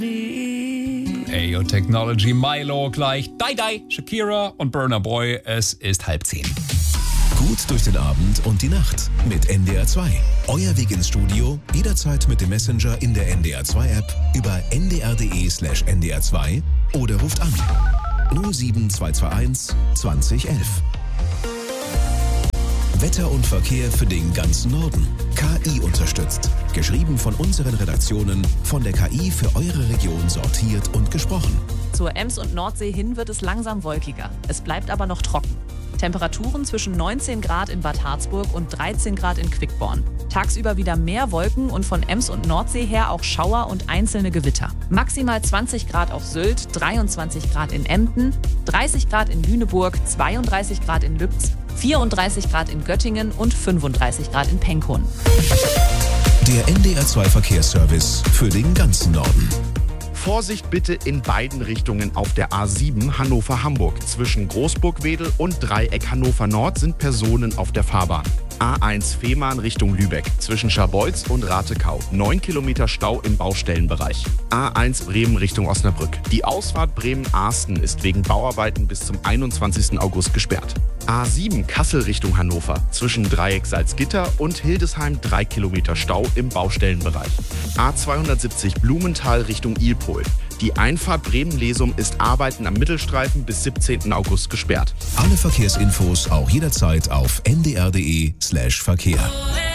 Ayo Technology, Milo gleich, Die, Shakira und Burna Boy. Es ist 9:30. Gut durch den Abend und die Nacht mit NDR 2. Euer Weg ins Studio jederzeit mit dem Messenger in der NDR 2 App über ndr.de/ndr2 oder ruft an 07221 2011. Wetter und Verkehr für den ganzen Norden. KI unterstützt. Geschrieben von unseren Redaktionen, von der KI für eure Region sortiert und gesprochen. Zur Ems- und Nordsee hin wird es langsam wolkiger. Es bleibt aber noch trocken. Temperaturen zwischen 19 Grad in Bad Harzburg und 13 Grad in Quickborn. Tagsüber wieder mehr Wolken und von Ems und Nordsee her auch Schauer und einzelne Gewitter. Maximal 20 Grad auf Sylt, 23 Grad in Emden, 30 Grad in Lüneburg, 32 Grad in Lübz, 34 Grad in Göttingen und 35 Grad in Penkun. Der NDR 2 Verkehrsservice für den ganzen Norden. Vorsicht bitte in beiden Richtungen auf der A7 Hannover-Hamburg. Zwischen Großburg-Wedel und Dreieck Hannover-Nord sind Personen auf der Fahrbahn. A1 Fehmarn Richtung Lübeck. Zwischen Scharbeutz und Ratekau. 9 Kilometer Stau im Baustellenbereich. A1 Bremen Richtung Osnabrück. Die Ausfahrt Bremen-Arsten ist wegen Bauarbeiten bis zum 21. August gesperrt. A7 Kassel Richtung Hannover. Zwischen Dreieck Salzgitter und Hildesheim 3 Kilometer Stau im Baustellenbereich. A270 Blumenthal Richtung Ilpol. Die Einfahrt Bremen-Lesum ist Arbeiten am Mittelstreifen bis 17. August gesperrt. Alle Verkehrsinfos auch jederzeit auf ndr.de/Verkehr.